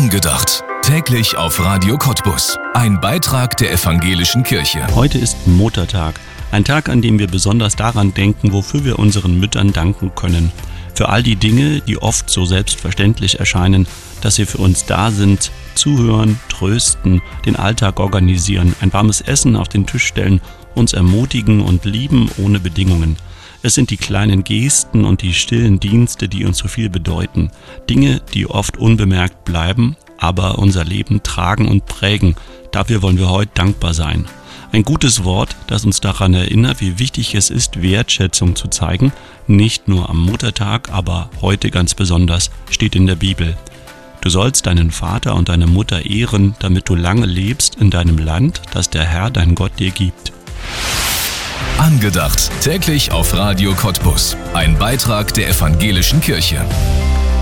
Angedacht. Täglich auf Radio Cottbus. Ein Beitrag der Evangelischen Kirche. Heute ist Muttertag. Ein Tag, an dem wir besonders daran denken, wofür wir unseren Müttern danken können. Für all die Dinge, die oft so selbstverständlich erscheinen, dass sie für uns da sind, zuhören, trösten, den Alltag organisieren, ein warmes Essen auf den Tisch stellen, uns ermutigen und lieben ohne Bedingungen. Es sind die kleinen Gesten und die stillen Dienste, die uns so viel bedeuten. Dinge, die oft unbemerkt bleiben, aber unser Leben tragen und prägen. Dafür wollen wir heute dankbar sein. Ein gutes Wort, das uns daran erinnert, wie wichtig es ist, Wertschätzung zu zeigen, nicht nur am Muttertag, aber heute ganz besonders, steht in der Bibel. Du sollst deinen Vater und deine Mutter ehren, damit du lange lebst in deinem Land, das der Herr, dein Gott, dir gibt. Angedacht. Täglich auf Radio Cottbus. Ein Beitrag der Evangelischen Kirche.